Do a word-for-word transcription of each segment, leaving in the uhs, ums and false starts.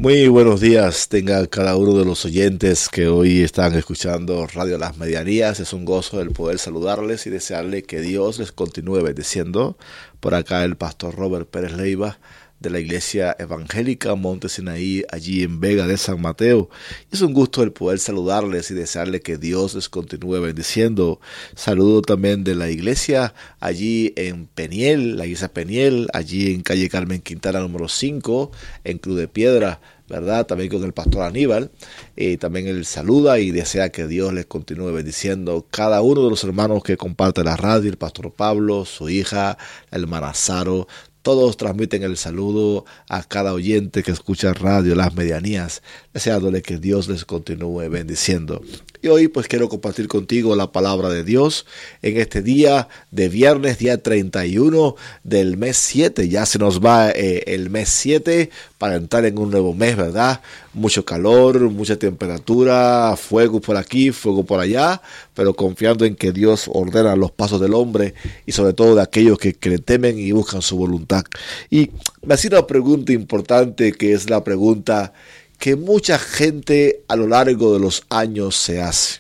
Muy buenos días, tenga cada uno de los oyentes que hoy están escuchando Radio Las Medianías. Es un gozo el poder saludarles y desearles que Dios les continúe bendiciendo. Por acá el pastor Robert Pérez Leiva de la Iglesia Evangélica Monte Sinaí, allí en Vega de San Mateo. Es un gusto el poder saludarles y desearles que Dios les continúe bendiciendo. Saludo también de la iglesia allí en Peniel, la iglesia Peniel, allí en calle Carmen Quintana número cinco, en Cruz de Piedra, ¿verdad? También con el pastor Aníbal. Y también él saluda y desea que Dios les continúe bendiciendo. Cada uno de los hermanos que comparte la radio, el pastor Pablo, su hija, la hermana Saro, todos transmiten el saludo a cada oyente que escucha Radio Las Medianías, deseándole que Dios les continúe bendiciendo. Y hoy pues quiero compartir contigo la palabra de Dios en este día de viernes, día treinta y uno del mes siete. Ya se nos va eh, el mes siete para entrar en un nuevo mes, ¿verdad? Mucho calor, mucha temperatura, fuego por aquí, fuego por allá, pero confiando en que Dios ordena los pasos del hombre y sobre todo de aquellos que, que le temen y buscan su voluntad. Y me hacía una pregunta importante, que es la pregunta que mucha gente a lo largo de los años se hace.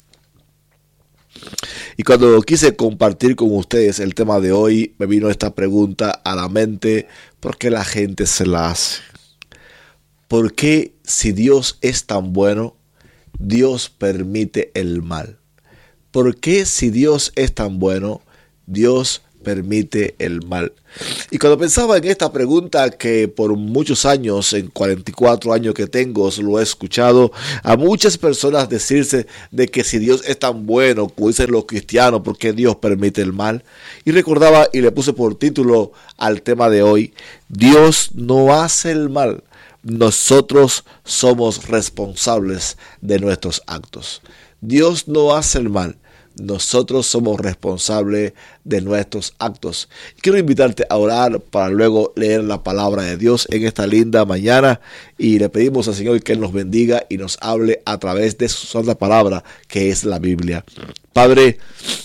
Y cuando quise compartir con ustedes el tema de hoy, me vino esta pregunta a la mente: ¿por qué la gente se la hace? ¿Por qué, si Dios es tan bueno, Dios permite el mal? ¿Por qué, si Dios es tan bueno, Dios permite el mal? Y cuando pensaba en esta pregunta, que por muchos años, en cuarenta y cuatro años que tengo, lo he escuchado a muchas personas decirse de que si Dios es tan bueno, como dicen los cristianos, ¿por qué Dios permite el mal? Y recordaba y le puse por título al tema de hoy: Dios no hace el mal, nosotros somos responsables de nuestros actos. Dios no hace el mal, nosotros somos responsables de nuestros actos. Quiero invitarte a orar para luego leer la palabra de Dios en esta linda mañana, y le pedimos al Señor que Él nos bendiga y nos hable a través de su santa palabra, que es la Biblia. Padre,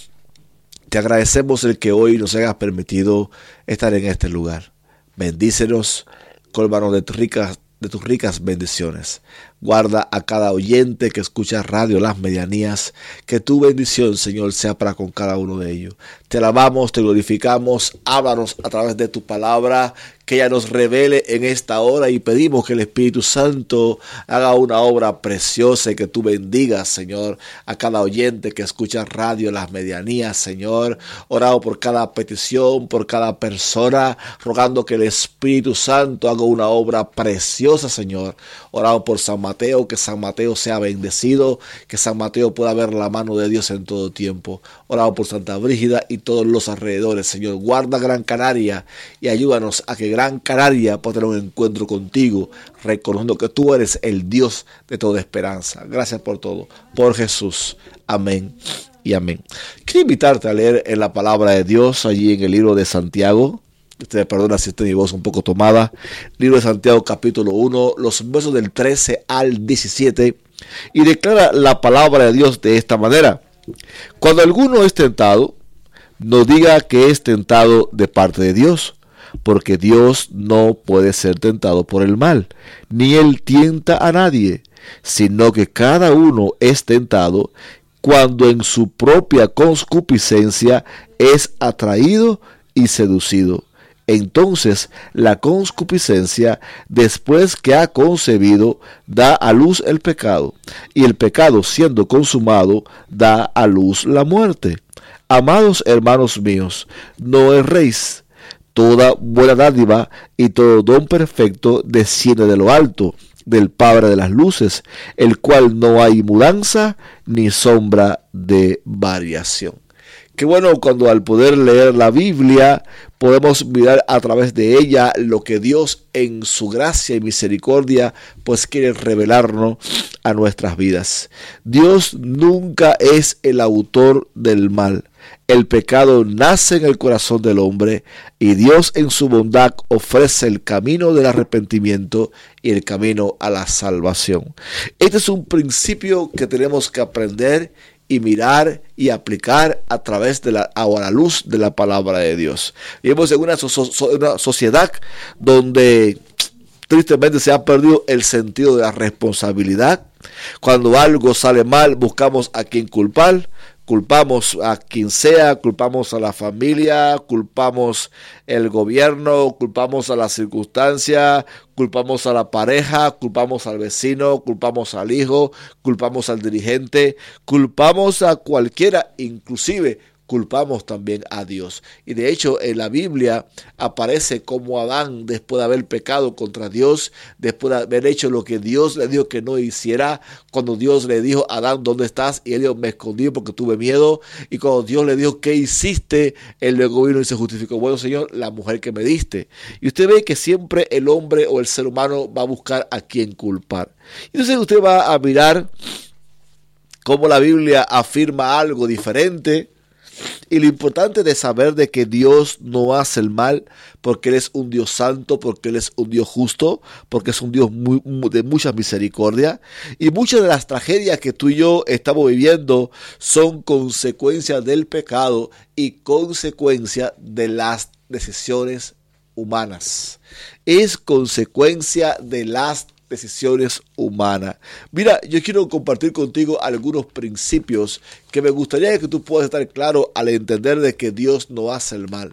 te agradecemos el que hoy nos hayas permitido estar en este lugar. Bendícenos, cólmanos de tus ricas de tus ricas bendiciones. Guarda a cada oyente que escucha Radio Las Medianías, que tu bendición, Señor, sea para con cada uno de ellos. Te alabamos, te glorificamos, háblanos a través de tu palabra, que ella nos revele en esta hora, y pedimos que el Espíritu Santo haga una obra preciosa y que tú bendigas, Señor, a cada oyente que escucha Radio Las Medianías, Señor. Orado por cada petición, por cada persona, rogando que el Espíritu Santo haga una obra preciosa, Señor. Orado por San Mateo, que San Mateo sea bendecido, que San Mateo pueda ver la mano de Dios en todo tiempo. Orado por Santa Brígida y todos los alrededores, Señor. Guarda Gran Canaria y ayúdanos a que Gran Canaria pueda tener un encuentro contigo, reconociendo que tú eres el Dios de toda esperanza. Gracias por todo, por Jesús. Amén y amén. Quiero invitarte a leer en la palabra de Dios, allí en el libro de Santiago. Usted me perdona si está mi voz un poco tomada. Libro de Santiago, capítulo uno, los versos del trece al diecisiete, y declara la palabra de Dios de esta manera: cuando alguno es tentado, no diga que es tentado de parte de Dios, porque Dios no puede ser tentado por el mal, ni él tienta a nadie, sino que cada uno es tentado cuando en su propia concupiscencia es atraído y seducido. Entonces la concupiscencia, después que ha concebido, da a luz el pecado, y el pecado, siendo consumado, da a luz la muerte. Amados hermanos míos, no erréis. Toda buena dádiva y todo don perfecto desciende de lo alto, del Padre de las luces, el cual no hay mudanza ni sombra de variación. Qué bueno cuando al poder leer la Biblia podemos mirar a través de ella lo que Dios en su gracia y misericordia pues quiere revelarnos a nuestras vidas. Dios nunca es el autor del mal. El pecado nace en el corazón del hombre, y Dios en su bondad ofrece el camino del arrepentimiento y el camino a la salvación. Este es un principio que tenemos que aprender y mirar y aplicar a través de la, a la luz de la palabra de Dios. Vivimos en una, so, so, una sociedad donde Tristemente se ha perdido el sentido de la responsabilidad. Cuando algo sale mal, buscamos a quien culpar. Culpamos a quien sea, culpamos a la familia, culpamos el gobierno, culpamos a la circunstancia, culpamos a la pareja, culpamos al vecino, culpamos al hijo, culpamos al dirigente, culpamos a cualquiera, inclusive culpamos también a Dios. Y de hecho en la Biblia aparece como Adán, después de haber pecado contra Dios, después de haber hecho lo que Dios le dijo que no hiciera, cuando Dios le dijo: Adán, ¿dónde estás? Y él dijo: me escondí porque tuve miedo. Y cuando Dios le dijo: ¿qué hiciste? Él luego vino y se justificó: bueno, Señor, la mujer que me diste. Y usted ve que siempre el hombre o el ser humano va a buscar a quien culpar. Entonces usted va a mirar cómo la Biblia afirma algo diferente. Y lo importante de saber de que Dios no hace el mal, porque Él es un Dios santo, porque Él es un Dios justo, porque es un Dios muy, muy, de mucha misericordia. Y muchas de las tragedias que tú y yo estamos viviendo son consecuencias del pecado y consecuencia de las decisiones humanas. Es consecuencia de las decisiones humanas. Mira, yo quiero compartir contigo algunos principios que me gustaría que tú puedas estar claro al entender de que Dios no hace el mal.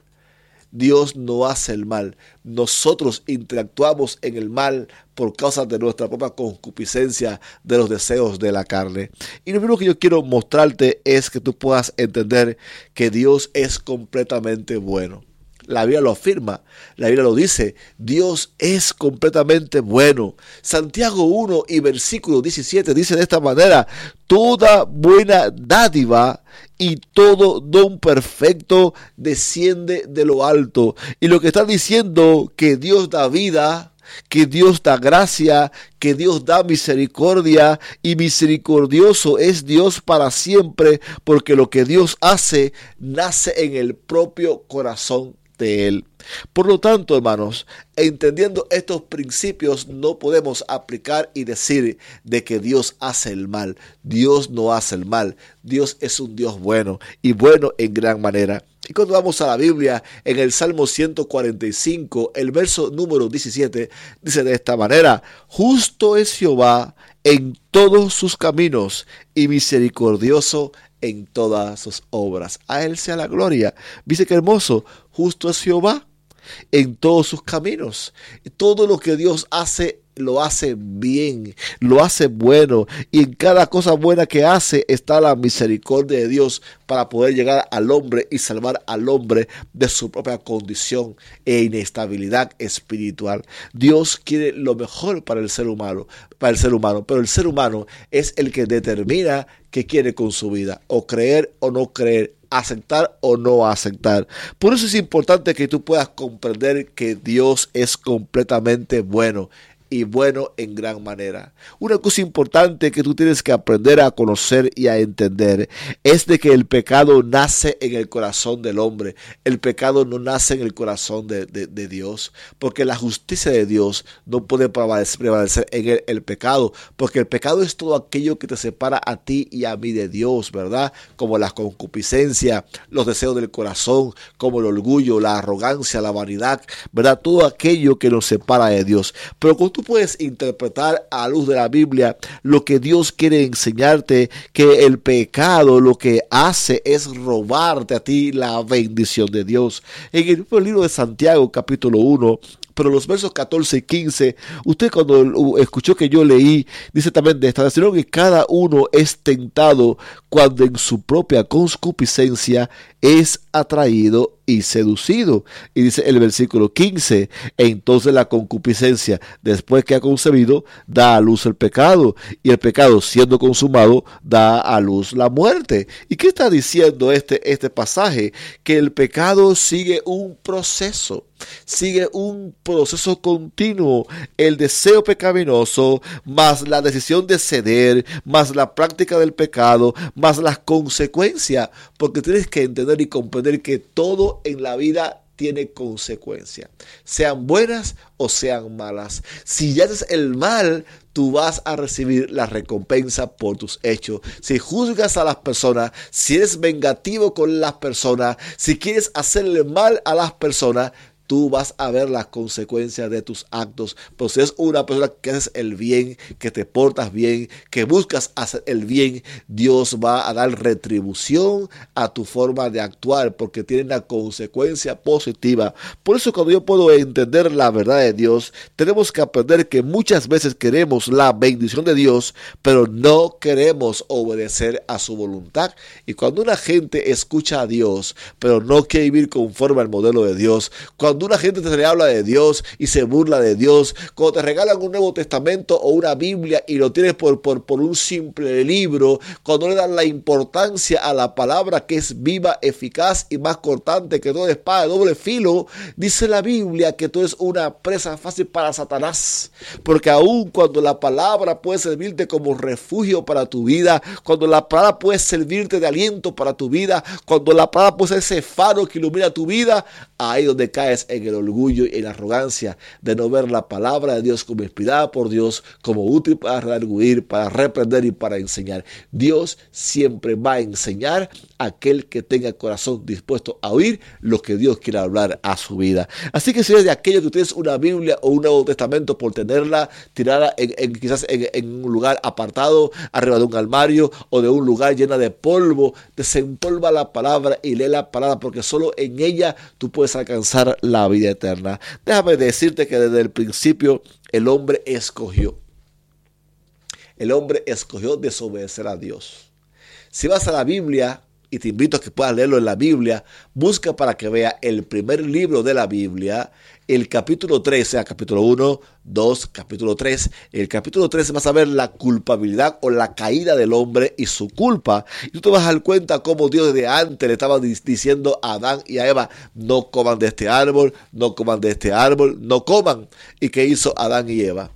Dios no hace el mal. Nosotros interactuamos en el mal por causa de nuestra propia concupiscencia, de los deseos de la carne. Y lo primero que yo quiero mostrarte es que tú puedas entender que Dios es completamente bueno. La Biblia lo afirma, la Biblia lo dice: Dios es completamente bueno. Santiago uno y versículo diecisiete dice de esta manera: toda buena dádiva y todo don perfecto desciende de lo alto. Y lo que está diciendo, que Dios da vida, que Dios da gracia, que Dios da misericordia, y misericordioso es Dios para siempre, porque lo que Dios hace nace en el propio corazón de Él. Por lo tanto, hermanos, entendiendo estos principios, no podemos aplicar y decir de que Dios hace el mal. Dios no hace el mal. Dios es un Dios bueno, y bueno en gran manera. Y cuando vamos a la Biblia, en el Salmo ciento cuarenta y cinco, el verso número diecisiete, dice de esta manera: justo es Jehová en todos sus caminos y misericordioso en todas sus obras. A Él sea la gloria. Dice que hermoso: justo es Jehová en todos sus caminos. Todo lo que Dios hace, lo hace bien, lo hace bueno, y en cada cosa buena que hace está la misericordia de Dios para poder llegar al hombre y salvar al hombre de su propia condición e inestabilidad espiritual. Dios quiere lo mejor para el ser humano, para el ser humano, pero el ser humano es el que determina qué quiere con su vida, o creer o no creer, aceptar o no aceptar. Por eso es importante que tú puedas comprender que Dios es completamente bueno, y bueno en gran manera. Una cosa importante que tú tienes que aprender a conocer y a entender es de que el pecado nace en el corazón del hombre. El pecado no nace en el corazón de, de, de Dios, porque la justicia de Dios no puede prevalecer, prevalecer en el, el pecado, porque el pecado es todo aquello que te separa a ti y a mí de Dios, ¿verdad? Como la concupiscencia, los deseos del corazón, como el orgullo, la arrogancia, la vanidad, ¿verdad? Todo aquello que nos separa de Dios. Pero cuando tú puedes interpretar a la luz de la Biblia lo que Dios quiere enseñarte, que el pecado lo que hace es robarte a ti la bendición de Dios. En el libro de Santiago, capítulo uno, pero los versos catorce y quince, usted cuando escuchó que yo leí, dice también de esta manera: que cada uno es tentado cuando en su propia concupiscencia es atraído y seducido. Y dice el versículo quince: entonces la concupiscencia, después que ha concebido, da a luz el pecado, y el pecado, siendo consumado, da a luz la muerte. ¿Y qué está diciendo este, este pasaje? Que el pecado sigue un proceso. Sigue un proceso continuo. El deseo pecaminoso, más la decisión de ceder, más la práctica del pecado, más las consecuencias, porque tienes que entender y comprender que todo en la vida tiene consecuencias, sean buenas o sean malas. Si ya haces el mal, tú vas a recibir la recompensa por tus hechos. Si juzgas a las personas, si eres vengativo con las personas, si quieres hacerle mal a las personas, tú vas a ver las consecuencias de tus actos. Pero si eres una persona que haces el bien, que te portas bien, que buscas hacer el bien, Dios va a dar retribución a tu forma de actuar, porque tiene una consecuencia positiva. Por eso, cuando yo puedo entender la verdad de Dios, tenemos que aprender que muchas veces queremos la bendición de Dios, pero no queremos obedecer a su voluntad. Y cuando una gente escucha a Dios, pero no quiere vivir conforme al modelo de Dios, cuando una gente te le habla de Dios y se burla de Dios, cuando te regalan un Nuevo Testamento o una Biblia y lo tienes por, por, por un simple libro, cuando le dan la importancia a la palabra que es viva, eficaz y más cortante que toda espada de doble filo, dice la Biblia que tú eres una presa fácil para Satanás, porque aun cuando la palabra puede servirte como refugio para tu vida, cuando la palabra puede servirte de aliento para tu vida, cuando la palabra puede ser ese faro que ilumina tu vida, ahí donde caes en el orgullo y en la arrogancia de no ver la palabra de Dios como inspirada por Dios, como útil para redarguir, para reprender y para enseñar. Dios siempre va a enseñar a aquel que tenga el corazón dispuesto a oír lo que Dios quiere hablar a su vida. Así que si eres de aquellos que tienes una Biblia o un Nuevo Testamento por tenerla tirada en, en, quizás en, en un lugar apartado, arriba de un armario o de un lugar llena de polvo, desempolva la palabra y lee la palabra, porque solo en ella tú puedes alcanzar la vida eterna. Déjame decirte que desde el principio el hombre escogió. El hombre escogió desobedecer a Dios. Si vas a la Biblia, y te invito a que puedas leerlo en la Biblia, busca para que vea el primer libro de la Biblia, el capítulo tres, sea capítulo uno, dos, capítulo tres. El capítulo tres vas a ver la culpabilidad o la caída del hombre y su culpa. Y tú te vas a dar cuenta cómo Dios desde antes le estaba diciendo a Adán y a Eva: no coman de este árbol, no coman de este árbol, no coman. ¿Y qué hizo Adán y Eva?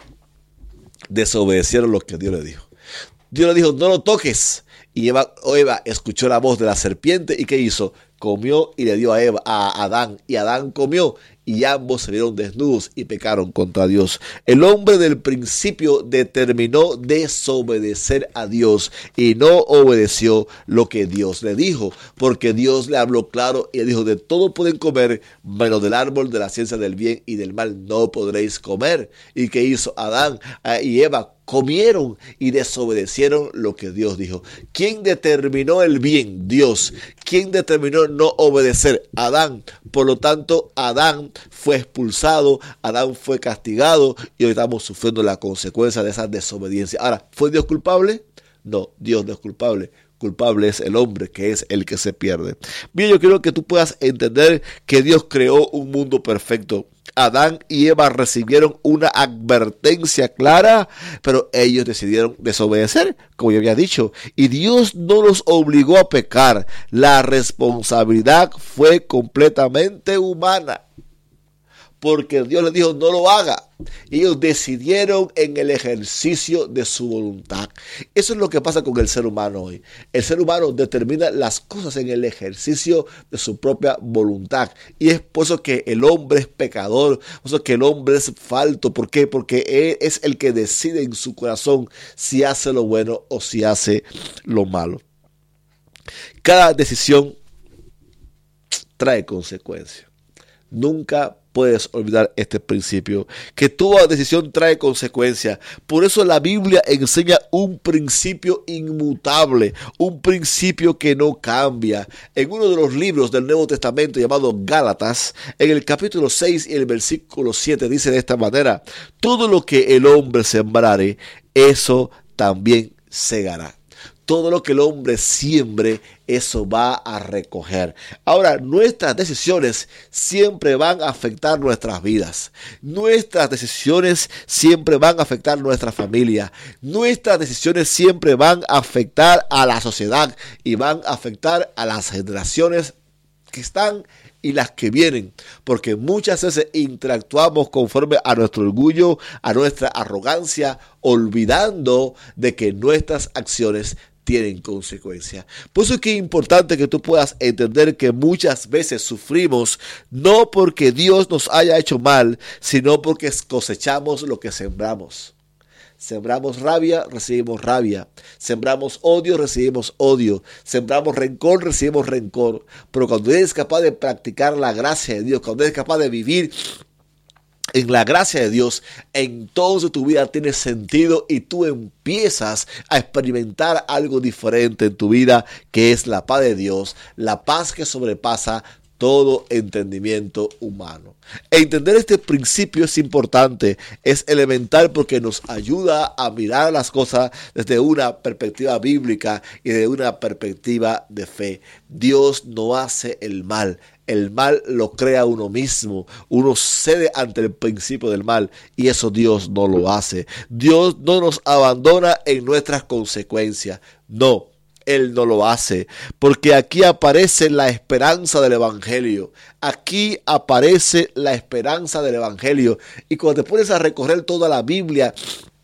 Desobedecieron lo que Dios le dijo. Dios le dijo: no lo toques. Y Eva, Eva escuchó la voz de la serpiente, ¿y qué hizo? Comió y le dio a Eva, a Adán, y Adán comió, y ambos se vieron desnudos y pecaron contra Dios. El hombre del principio determinó desobedecer a Dios y no obedeció lo que Dios le dijo, porque Dios le habló claro y le dijo: de todo pueden comer, menos del árbol de la ciencia del bien y del mal no podréis comer. ¿Y qué hizo Adán y Eva? Comieron y desobedecieron lo que Dios dijo. ¿Quién determinó el bien? Dios. ¿Quién determinó no obedecer? Adán. Por lo tanto, Adán fue expulsado, Adán fue castigado y hoy estamos sufriendo la consecuencia de esa desobediencia. Ahora, ¿fue Dios culpable? No, Dios no es culpable. Culpable es el hombre, que es el que se pierde. Bien, yo quiero que tú puedas entender que Dios creó un mundo perfecto. Adán y Eva recibieron una advertencia clara, pero ellos decidieron desobedecer, como yo había dicho, y Dios no los obligó a pecar. La responsabilidad fue completamente humana, porque Dios les dijo: no lo haga. Ellos decidieron en el ejercicio de su voluntad. Eso es lo que pasa con el ser humano hoy. El ser humano determina las cosas en el ejercicio de su propia voluntad. Y es por eso que el hombre es pecador, por eso que el hombre es falto. ¿Por qué? Porque él es el que decide en su corazón si hace lo bueno o si hace lo malo. Cada decisión trae consecuencias. Nunca puedes olvidar este principio, que toda decisión trae consecuencias. Por eso la Biblia enseña un principio inmutable, un principio que no cambia. En uno de los libros del Nuevo Testamento llamado Gálatas, en el capítulo seis y el versículo siete dice de esta manera: todo lo que el hombre sembrare, eso también segará. Todo lo que el hombre siembre, eso va a recoger. Ahora, nuestras decisiones siempre van a afectar nuestras vidas. Nuestras decisiones siempre van a afectar nuestra familia. Nuestras decisiones siempre van a afectar a la sociedad y van a afectar a las generaciones que están y las que vienen, porque muchas veces interactuamos conforme a nuestro orgullo, a nuestra arrogancia, olvidando de que nuestras acciones tienen consecuencias. Por eso es que es importante que tú puedas entender que muchas veces sufrimos no porque Dios nos haya hecho mal, sino porque cosechamos lo que sembramos. Sembramos rabia, recibimos rabia. Sembramos odio, recibimos odio. Sembramos rencor, recibimos rencor. Pero cuando eres capaz de practicar la gracia de Dios, cuando eres capaz de vivir en la gracia de Dios, entonces tu vida tiene sentido y tú empiezas a experimentar algo diferente en tu vida, que es la paz de Dios, la paz que sobrepasa todo entendimiento humano. Entender este principio es importante, es elemental porque nos ayuda a mirar las cosas desde una perspectiva bíblica y desde una perspectiva de fe. Dios no hace el mal. El mal lo crea uno mismo. Uno cede ante el principio del mal y eso Dios no lo hace. Dios no nos abandona en nuestras consecuencias. No. Él no lo hace, porque aquí aparece la esperanza del Evangelio. Aquí aparece la esperanza del Evangelio. Y cuando te pones a recorrer toda la Biblia,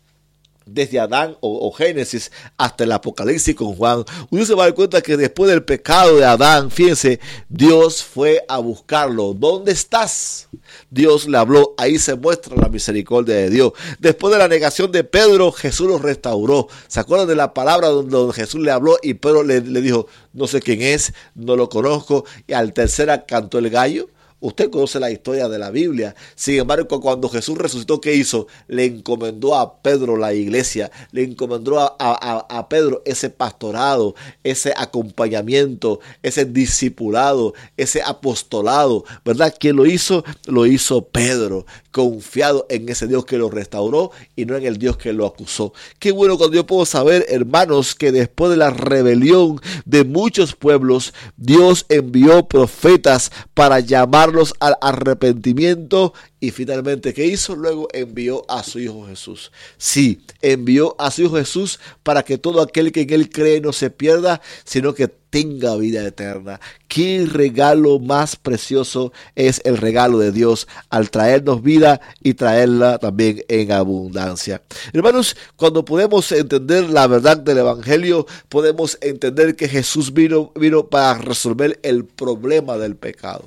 desde Adán o, o Génesis hasta el Apocalipsis con Juan, uno se va a dar cuenta que después del pecado de Adán, fíjense, Dios fue a buscarlo. ¿Dónde estás? Dios le habló, ahí se muestra la misericordia de Dios. Después de la negación de Pedro, Jesús lo restauró. ¿Se acuerdan de la palabra donde, donde Jesús le habló y Pedro le, le dijo, no sé quién es, no lo conozco? Y al tercera cantó el gallo. Usted conoce la historia de la Biblia. Sin embargo, cuando Jesús resucitó, ¿qué hizo? Le encomendó a Pedro la iglesia. Le encomendó a, a, a Pedro ese pastorado, ese acompañamiento, ese discipulado, ese apostolado. ¿Verdad? ¿Quién lo hizo? Lo hizo Pedro, confiado en ese Dios que lo restauró y no en el Dios que lo acusó. Qué bueno cuando yo puedo saber, hermanos, que después de la rebelión de muchos pueblos, Dios envió profetas para llamar al arrepentimiento y finalmente, ¿qué hizo? Luego envió a su Hijo Jesús. Sí, envió a su Hijo Jesús para que todo aquel que en Él cree no se pierda, sino que tenga vida eterna. Qué regalo más precioso es el regalo de Dios al traernos vida y traerla también en abundancia. Hermanos, cuando podemos entender la verdad del Evangelio, podemos entender que Jesús vino, vino para resolver el problema del pecado.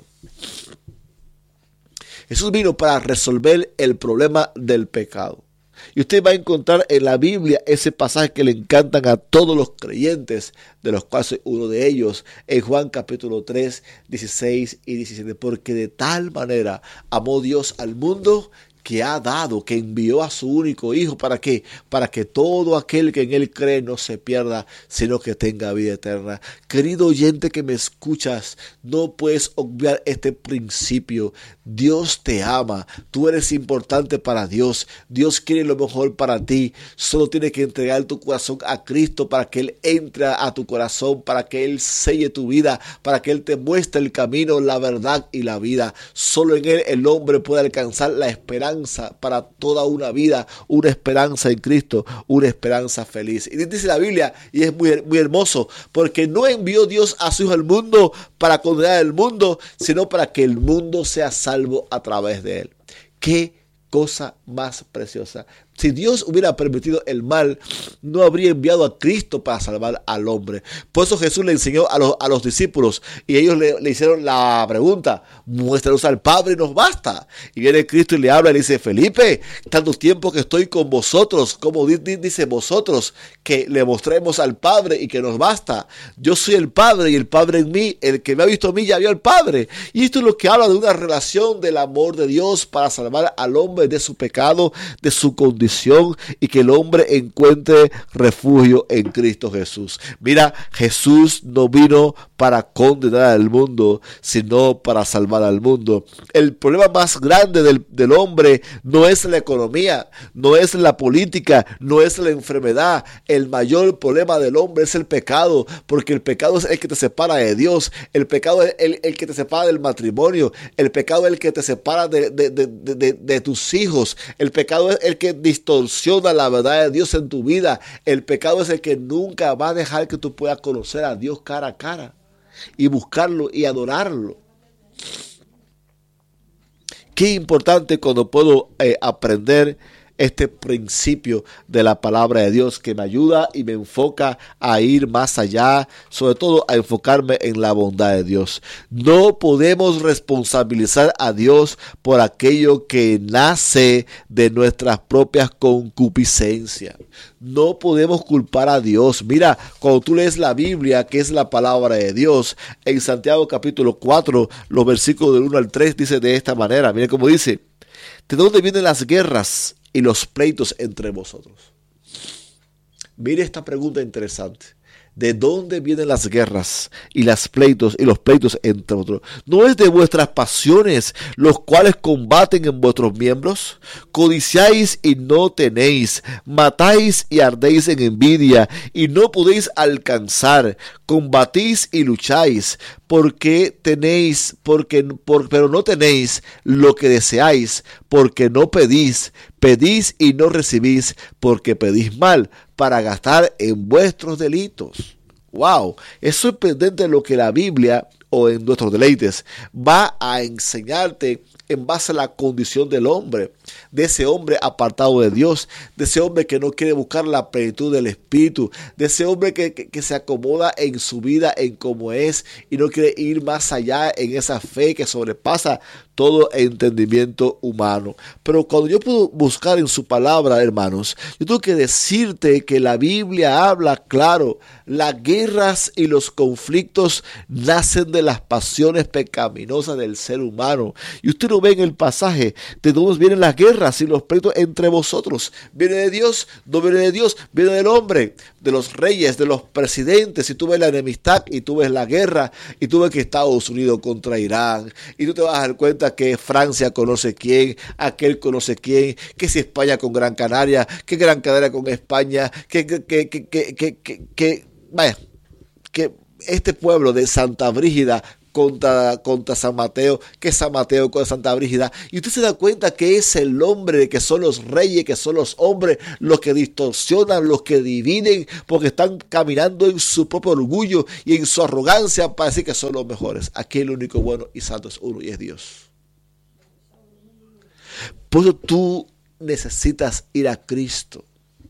Jesús vino para resolver el problema del pecado. Y usted va a encontrar en la Biblia ese pasaje que le encantan a todos los creyentes, de los cuales soy uno de ellos, en Juan capítulo tres, dieciséis y diecisiete. Porque de tal manera amó Dios al mundo que ha dado, que envió a su único Hijo. ¿Para qué? Para que todo aquel que en Él cree no se pierda, sino que tenga vida eterna. Querido oyente que me escuchas, no puedes obviar este principio. Dios te ama, tú eres importante para Dios, Dios quiere lo mejor para ti. Solo tienes que entregar tu corazón a Cristo para que Él entre a tu corazón, para que Él selle tu vida, para que Él te muestre el camino, la verdad y la vida. Solo en Él el hombre puede alcanzar la esperanza para toda una vida, una esperanza en Cristo, una esperanza feliz. Y dice la Biblia, y es muy, muy hermoso, porque no envió Dios a su Hijo al mundo para condenar al mundo, sino para que el mundo sea salvo a través de Él. ¡Qué cosa más preciosa! Si Dios hubiera permitido el mal, no habría enviado a Cristo para salvar al hombre. Por eso Jesús le enseñó a los, a los discípulos y ellos le, le hicieron la pregunta, muéstranos al Padre y nos basta. Y viene Cristo y le habla y le dice, Felipe, tanto tiempo que estoy con vosotros, como dice vosotros, que le mostremos al Padre y que nos basta. Yo soy el Padre y el Padre en mí, el que me ha visto a mí ya vio al Padre. Y esto es lo que habla de una relación del amor de Dios para salvar al hombre de su pecado, de su condición, y que el hombre encuentre refugio en Cristo Jesús. Mira, Jesús no vino para condenar al mundo, sino para salvar al mundo. El problema más grande del, del hombre no es la economía, no es la política, no es la enfermedad. El mayor problema del hombre es el pecado, porque el pecado es el que te separa de Dios, el pecado es el, el que te separa del matrimonio, el pecado es el que te separa de, de, de, de, de, de tus hijos, el pecado es el que distorsiona la verdad de Dios en tu vida. El pecado es el que nunca va a dejar que tú puedas conocer a Dios cara a cara y buscarlo y adorarlo. Qué importante cuando puedo eh, aprender este principio de la palabra de Dios que me ayuda y me enfoca a ir más allá, sobre todo a enfocarme en la bondad de Dios. No podemos responsabilizar a Dios por aquello que nace de nuestras propias concupiscencias. No podemos culpar a Dios. Mira, cuando tú lees la Biblia, que es la palabra de Dios, en Santiago capítulo cuatro, los versículos del uno al tres, dice de esta manera. Mira cómo dice: ¿de dónde vienen las guerras y los pleitos entre vosotros? Mire esta pregunta interesante. ¿De dónde vienen las guerras y las pleitos y los pleitos entre otros? ¿No es de vuestras pasiones, los cuales combaten en vuestros miembros? Codiciáis y no tenéis, matáis y ardéis en envidia y no podéis alcanzar, combatís y lucháis, porque tenéis, porque, por, pero no tenéis lo que deseáis, porque no pedís, pedís y no recibís, porque pedís mal, para gastar en vuestros delitos. Wow, es sorprendente lo que la Biblia, o en nuestros deleites, va a enseñarte en base a la condición del hombre, de ese hombre apartado de Dios, de ese hombre que no quiere buscar la plenitud del Espíritu, de ese hombre que, que, que se acomoda en su vida, en cómo es, y no quiere ir más allá en esa fe que sobrepasa todo entendimiento humano. Pero cuando yo puedo buscar en su palabra, hermanos, yo tengo que decirte que la Biblia habla claro. Las guerras y los conflictos nacen de las pasiones pecaminosas del ser humano. Y usted lo ve en el pasaje de dónde vienen las guerras y los pleitos entre vosotros. ¿Viene de Dios? No viene de Dios, viene del hombre, de los reyes, de los presidentes. Y tú ves la enemistad y tú ves la guerra y tú ves que Estados Unidos contra Irán. Y tú te vas a dar cuenta que Francia conoce quién, aquel conoce quién, que si España con Gran Canaria, que Gran Canaria con España, que, que, que, que, que, que, que, que vaya, que este pueblo de Santa Brígida contra, contra San Mateo, que San Mateo con Santa Brígida, y usted se da cuenta que es el hombre, que son los reyes, que son los hombres, los que distorsionan, los que dividen, porque están caminando en su propio orgullo y en su arrogancia para decir que son los mejores. Aquí el único bueno y santo es uno, y es Dios. Por eso tú necesitas ir a Cristo.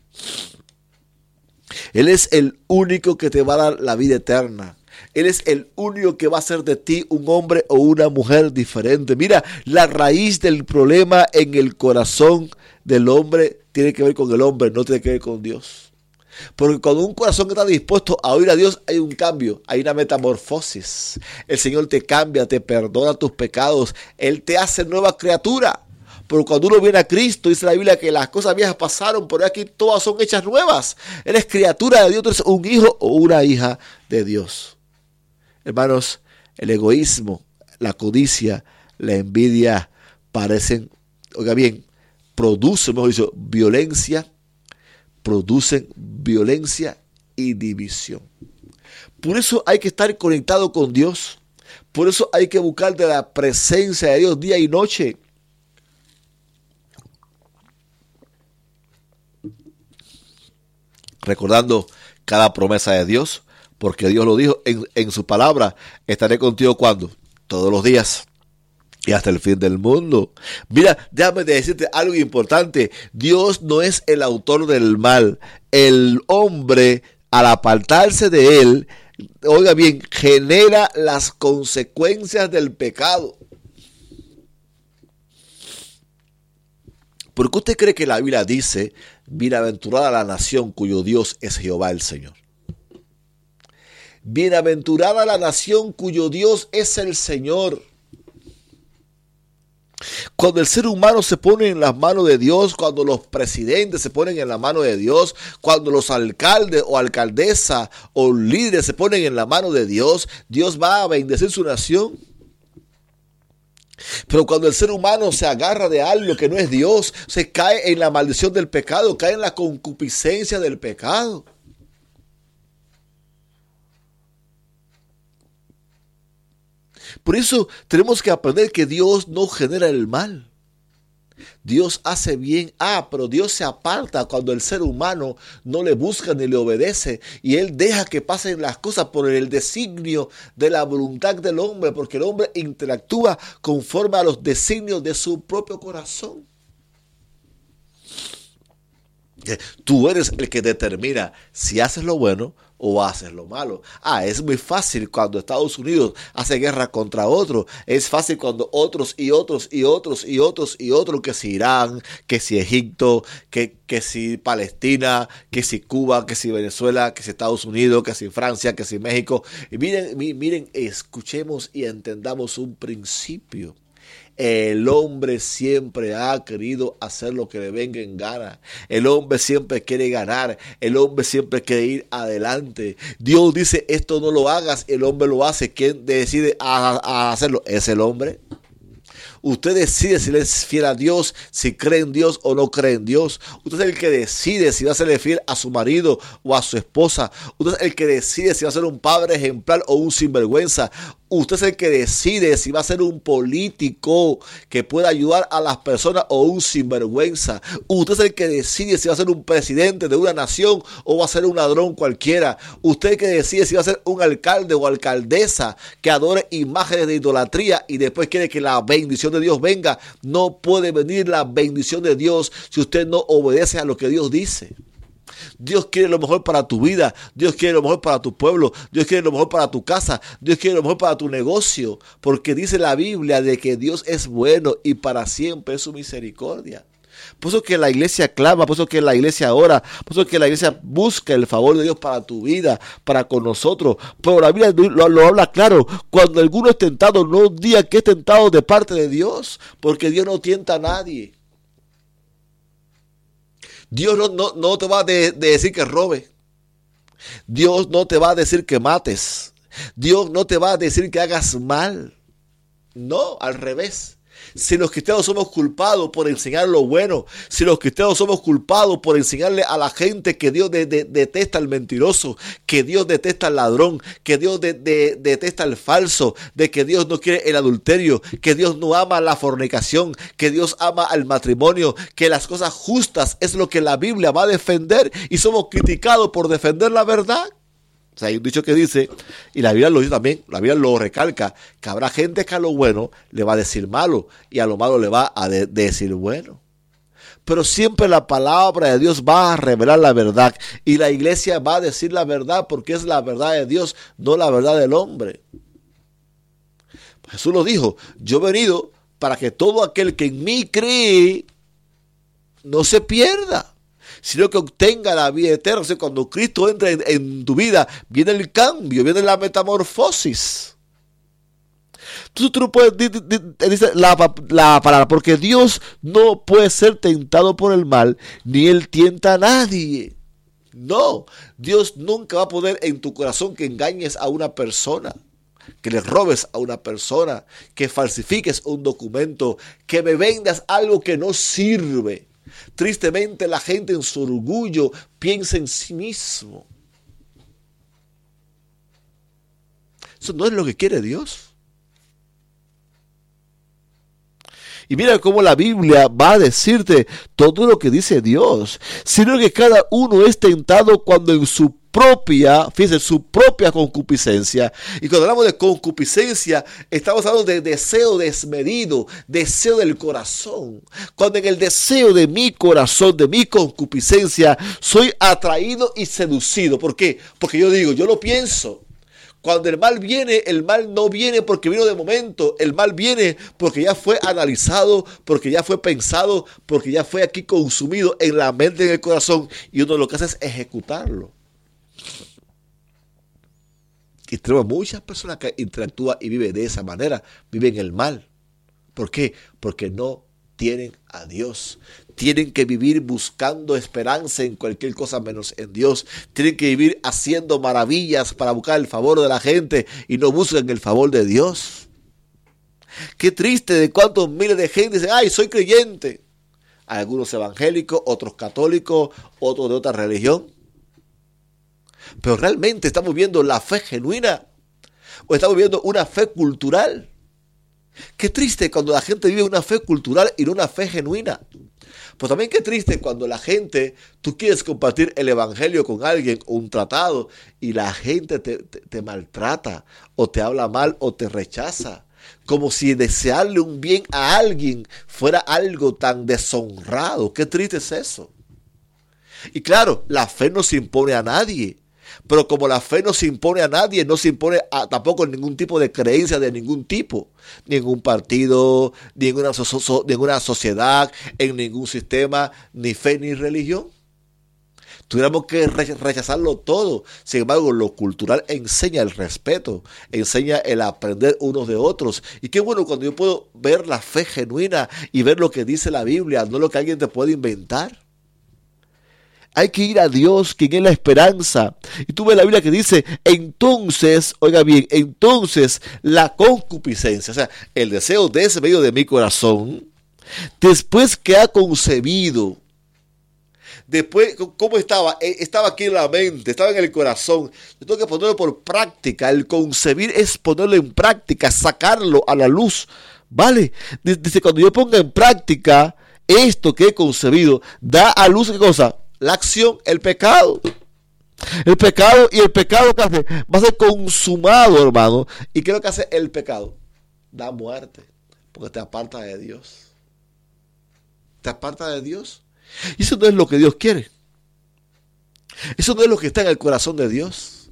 Él es el único que te va a dar la vida eterna. Él es el único que va a hacer de ti un hombre o una mujer diferente. Mira, la raíz del problema en el corazón del hombre tiene que ver con el hombre, no tiene que ver con Dios. Porque cuando un corazón está dispuesto a oír a Dios, hay un cambio, hay una metamorfosis. El Señor te cambia, te perdona tus pecados. Él te hace nueva criatura. Pero cuando uno viene a Cristo, dice la Biblia que las cosas viejas pasaron, pero aquí todas son hechas nuevas. Eres criatura de Dios, tú eres un hijo o una hija de Dios. Hermanos, el egoísmo, la codicia, la envidia parecen, oiga bien, producen, mejor dicho, violencia, producen violencia y división. Por eso hay que estar conectado con Dios. Por eso hay que buscar de la presencia de Dios día y noche. Recordando cada promesa de Dios, porque Dios lo dijo en, en su palabra: estaré contigo cuando, todos los días y hasta el fin del mundo. Mira, déjame decirte algo importante. Dios no es el autor del mal. El hombre, al apartarse de él, oiga bien, genera las consecuencias del pecado. ¿Por qué usted cree que la Biblia dice: bienaventurada la nación cuyo Dios es Jehová el Señor? Bienaventurada la nación cuyo Dios es el Señor. Cuando el ser humano se pone en las manos de Dios, cuando los presidentes se ponen en la mano de Dios, cuando los alcaldes o alcaldesas o líderes se ponen en la mano de Dios, Dios va a bendecir su nación. Pero cuando el ser humano se agarra de algo que no es Dios, se cae en la maldición del pecado, cae en la concupiscencia del pecado. Por eso tenemos que aprender que Dios no genera el mal. Dios hace bien, ah, pero Dios se aparta cuando el ser humano no le busca ni le obedece, y Él deja que pasen las cosas por el designio de la voluntad del hombre, porque el hombre interactúa conforme a los designios de su propio corazón. Tú eres el que determina si haces lo bueno o haces lo malo. Ah, es muy fácil cuando Estados Unidos hace guerra contra otro. Es fácil cuando otros y otros y otros y otros y otros, que si Irán, que si Egipto, que, que si Palestina, que si Cuba, que si Venezuela, que si Estados Unidos, que si Francia, que si México. Y miren, miren, escuchemos y entendamos un principio. El hombre siempre ha querido hacer lo que le venga en gana. El hombre siempre quiere ganar. El hombre siempre quiere ir adelante. Dios dice, esto no lo hagas. El hombre lo hace. ¿Quién decide a, a hacerlo? ¿Es el hombre? Usted decide si le es fiel a Dios, si cree en Dios o no cree en Dios. Usted es el que decide si va a serle fiel a su marido o a su esposa. Usted es el que decide si va a ser un padre ejemplar o un sinvergüenza. Usted es el que decide si va a ser un político que pueda ayudar a las personas o un sinvergüenza. Usted es el que decide si va a ser un presidente de una nación o va a ser un ladrón cualquiera. Usted es el que decide si va a ser un alcalde o alcaldesa que adore imágenes de idolatría y después quiere que la bendición de Dios venga. No puede venir la bendición de Dios si usted no obedece a lo que Dios dice. Dios quiere lo mejor para tu vida. Dios quiere lo mejor para tu pueblo. Dios quiere lo mejor para tu casa. Dios quiere lo mejor para tu negocio. Porque dice la Biblia de que Dios es bueno y para siempre es su misericordia. Por eso que la iglesia clama, por eso que la iglesia ora, por eso que la iglesia busca el favor de Dios para tu vida, para con nosotros. Pero la Biblia lo, lo habla claro. Cuando alguno es tentado, no diga que es tentado de parte de Dios, porque Dios no tienta a nadie. Dios no, no, no te va a de, de decir que robe. Dios no te va a decir que mates. Dios no te va a decir que hagas mal. No, al revés. Si los cristianos somos culpados por enseñar lo bueno, si los cristianos somos culpados por enseñarle a la gente que Dios de, de, detesta al mentiroso, que Dios detesta al ladrón, que Dios de, de, detesta al falso, de que Dios no quiere el adulterio, que Dios no ama la fornicación, que Dios ama al matrimonio, que las cosas justas es lo que la Biblia va a defender y somos criticados por defender la verdad. O sea, hay un dicho que dice, y la Biblia lo dice también, la Biblia lo recalca, que habrá gente que a lo bueno le va a decir malo y a lo malo le va a de- decir bueno. Pero siempre la palabra de Dios va a revelar la verdad y la iglesia va a decir la verdad porque es la verdad de Dios, no la verdad del hombre. Jesús lo dijo, yo he venido para que todo aquel que en mí cree no se pierda, sino que obtenga la vida eterna. O sea, cuando Cristo entra en, en tu vida, viene el cambio, viene la metamorfosis. Entonces tú no puedes, dice la, la palabra, porque Dios no puede ser tentado por el mal, ni Él tienta a nadie. No, Dios nunca va a poner en tu corazón que engañes a una persona, que le robes a una persona, que falsifiques un documento, que me vendas algo que no sirve. Tristemente la gente en su orgullo piensa en sí mismo. Eso no es lo que quiere Dios. Y mira cómo la Biblia va a decirte todo lo que dice Dios, sino que cada uno es tentado cuando en su propia, fíjense, su propia concupiscencia. Y cuando hablamos de concupiscencia, estamos hablando de deseo desmedido, deseo del corazón. Cuando en el deseo de mi corazón, de mi concupiscencia, soy atraído y seducido. ¿Por qué? Porque yo digo, yo lo pienso. Cuando el mal viene, el mal no viene porque vino de momento. El mal viene porque ya fue analizado, porque ya fue pensado, porque ya fue aquí consumido en la mente y en el corazón. Y uno lo que hace es ejecutarlo. Y tenemos muchas personas que interactúan y viven de esa manera, viven el mal. ¿Por qué? Porque no tienen a Dios. Tienen que vivir buscando esperanza en cualquier cosa menos en Dios. Tienen que vivir haciendo maravillas para buscar el favor de la gente y no buscan el favor de Dios. Qué triste de cuántos miles de gente dicen, ay, soy creyente. Algunos evangélicos, otros católicos, otros de otra religión. Pero realmente estamos viendo la fe genuina o estamos viendo una fe cultural. Qué triste cuando la gente vive una fe cultural y no una fe genuina. Pues también qué triste cuando la gente, tú quieres compartir el evangelio con alguien o un tratado y la gente te, te, te maltrata o te habla mal o te rechaza. Como si desearle un bien a alguien fuera algo tan deshonrado. Qué triste es eso. Y claro, la fe no se impone a nadie. Pero como la fe no se impone a nadie, no se impone a, tampoco ningún tipo de creencia de ningún tipo. Ningún partido, ninguna, so, so, ninguna sociedad, en ningún sistema, ni fe ni religión. Tuviéramos que rechazarlo todo. Sin embargo, lo cultural enseña el respeto, enseña el aprender unos de otros. Y qué bueno cuando yo puedo ver la fe genuina y ver lo que dice la Biblia, no lo que alguien te puede inventar. Hay que ir a Dios, quien es la esperanza. Y tú ves la Biblia que dice, entonces, oiga bien, entonces la concupiscencia, o sea, el deseo de ese medio de mi corazón, después que ha concebido, después, ¿cómo estaba? Estaba aquí en la mente, estaba en el corazón. Yo tengo que ponerlo por práctica. El concebir es ponerlo en práctica, sacarlo a la luz. ¿Vale? Dice, cuando yo ponga en práctica esto que he concebido, da a luz, ¿qué cosa? La acción, el pecado. El pecado, y el pecado que hace, va a ser consumado, hermano. ¿Y qué es lo que hace el pecado? Da muerte, porque te aparta de Dios. Te aparta de Dios. Y eso no es lo que Dios quiere. Eso no es lo que está en el corazón de Dios.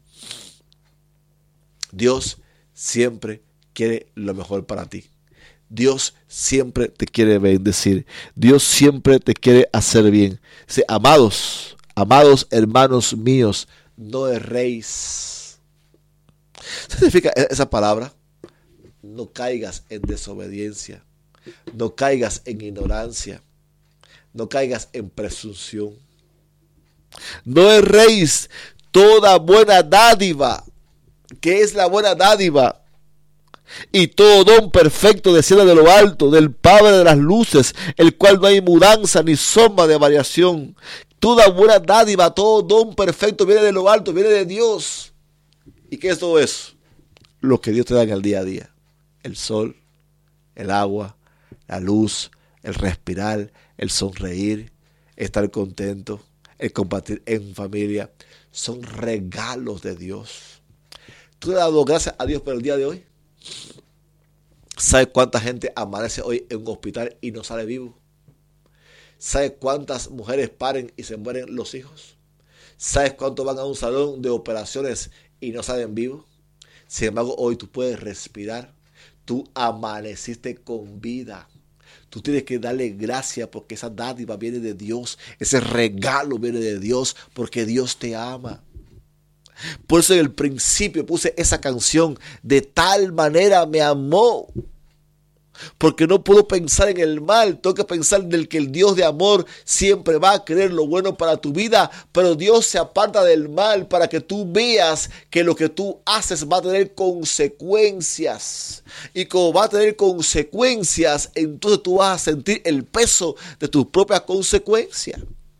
Dios siempre quiere lo mejor para ti. Dios siempre te quiere bendecir. Dios siempre te quiere hacer bien. Dice, amados, amados hermanos míos, no erréis. ¿Qué significa esa palabra? No caigas en desobediencia. No caigas en ignorancia. No caigas en presunción. No erréis. Toda buena dádiva. ¿Qué es la buena dádiva? Y todo don perfecto desciende de lo alto, del Padre de las luces, el cual no hay mudanza ni sombra de variación. Toda buena dádiva, todo don perfecto viene de lo alto, viene de Dios. ¿Y qué es todo eso? Lo que Dios te da en el día a día. El sol, el agua, la luz, el respirar, el sonreír, estar contento, el compartir en familia. Son regalos de Dios. ¿Tú le has dado gracias a Dios por el día de hoy? ¿Sabes cuánta gente amanece hoy en un hospital y no sale vivo? ¿Sabes cuántas mujeres paren y se mueren los hijos? ¿Sabes cuántos van a un salón de operaciones y no salen vivos? Sin embargo, hoy tú puedes respirar. Tú amaneciste con vida. Tú tienes que darle gracias porque esa dádiva viene de Dios. Ese regalo viene de Dios porque Dios te ama. Por eso en el principio puse esa canción, de tal manera me amó. Porque no puedo pensar en el mal, tengo que pensar en el que el Dios de amor siempre va a querer lo bueno para tu vida. Pero Dios se aparta del mal para que tú veas que lo que tú haces va a tener consecuencias. Y como va a tener consecuencias, entonces tú vas a sentir el peso de tus propias consecuencias.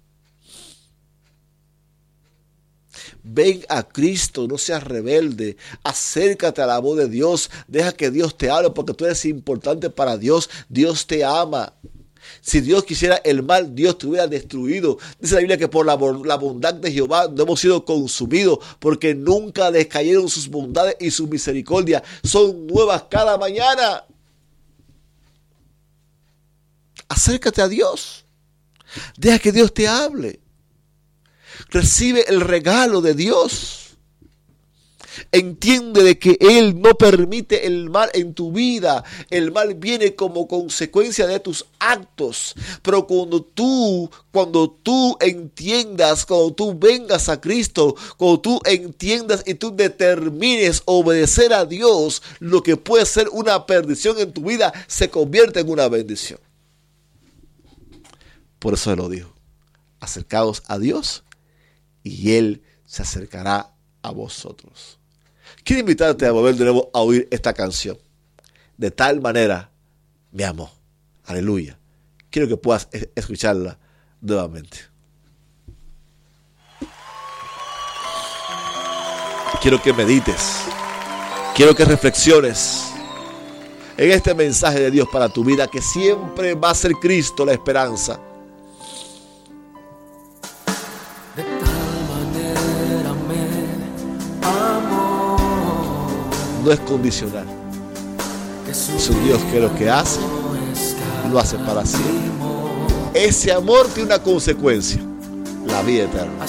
Ven a Cristo, no seas rebelde, acércate a la voz de Dios, deja que Dios te hable porque tú eres importante para Dios, Dios te ama. Si Dios quisiera el mal, Dios te hubiera destruido. Dice la Biblia que por la, la bondad de Jehová no hemos sido consumidos, porque nunca descayeron sus bondades y su misericordia, son nuevas cada mañana. Acércate a Dios, deja que Dios te hable. Recibe el regalo de Dios. Entiende de que Él no permite el mal en tu vida. El mal viene como consecuencia de tus actos. Pero cuando tú, cuando tú entiendas, cuando tú vengas a Cristo, cuando tú entiendas y tú determines obedecer a Dios, lo que puede ser una perdición en tu vida se convierte en una bendición. Por eso Él lo dijo. Acercaos a Dios y Él se acercará a vosotros. Quiero invitarte a volver de nuevo a oír esta canción. De tal manera me amó. Aleluya. Quiero que puedas escucharla nuevamente. Quiero que medites. Quiero que reflexiones en este mensaje de Dios para tu vida, que siempre va a ser Cristo la esperanza. No es condicional. Es un Dios que lo que hace, lo hace para siempre. Ese amor tiene una consecuencia, la la vida eterna.